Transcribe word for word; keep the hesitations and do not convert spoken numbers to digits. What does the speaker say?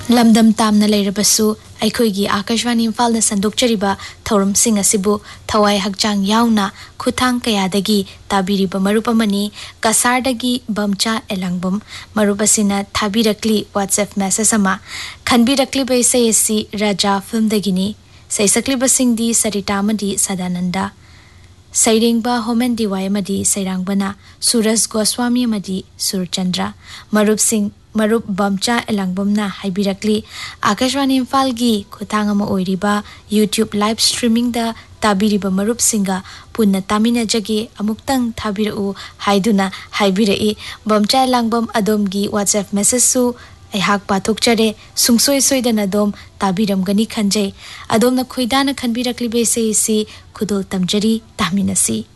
lamdam tamna leirabasu aikoigi akashwani imphal na sandokchariba thauramsing asibu thawai hakjang yauna khuthang kayadagi tabiriba marupamani kasardagi bamcha elangbam marupasina thabirakli whatsapp message ama khanbirakli baisai asi raja film dagini saisakli basingdi sarita amadi sadananda Sairengba Homen Diwai Madi Sairangbana Suras Goswami Madi Surchandra Marup Singh Marup Bamcha Elangbamna Haibirakli Akashwani Imphal-gi Khutang ama oiriba YouTube live streaming da tabiriba Marup Singha punna taminajage amuktang thabirau haiduna haibirai Bamcha Elangbam adomgi WhatsApp message su aihak pathokchare sungsoi soidana dom tabiramgani khanjai adomna khoidana khanbirakli bese si khudol tamjari taminasi